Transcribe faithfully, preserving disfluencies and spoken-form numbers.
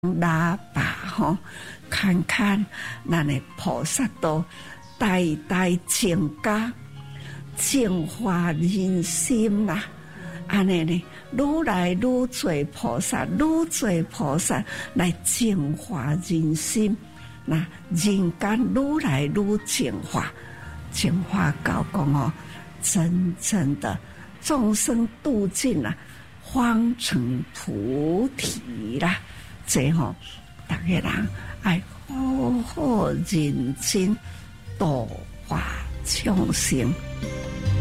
喇叭吼，看看咱的菩萨道代代增加净化人心啦。安尼呢，愈来愈多菩萨，愈多菩萨来净化人心。那人间愈来愈净化，净化到讲哦，真正的众生度尽了，方成菩提啦。这吼，大家人爱好好认真度化众生。